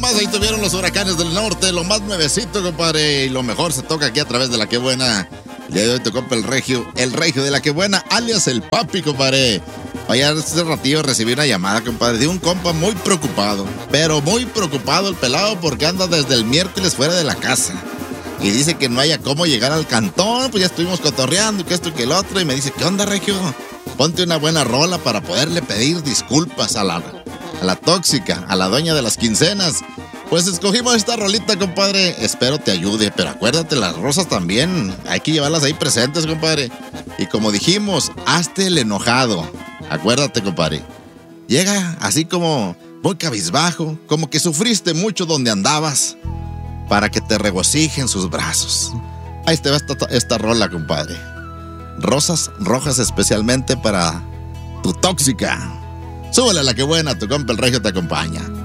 más, ahí tuvieron los huracanes del norte, lo más nuevecito, compadre, y lo mejor se toca aquí a través de La Que Buena. El día de hoy te compra el regio de La Que Buena, alias el papi, compadre. Oye, hace ratillo recibí una llamada, compadre, de un compa muy preocupado, pero muy preocupado el pelado porque anda desde el miércoles fuera de la casa. Y dice que no haya cómo llegar al cantón, pues ya estuvimos cotorreando, que esto y que el otro, y me dice, ¿qué onda, regio? Ponte una buena rola para poderle pedir disculpas a la tóxica, a la dueña de las quincenas. Pues escogimos esta rolita, compadre. Espero te ayude, pero acuérdate, las rosas también. Hay que llevarlas ahí presentes, compadre. Y como dijimos, hazte el enojado. Acuérdate, compadre. Llega así como muy cabizbajo, como que sufriste mucho donde andabas, para que te regocije en sus brazos. Ahí te va esta rola, compadre. Rosas rojas especialmente para tu tóxica. Súbele a La Que Buena, tu compa el regio te acompaña.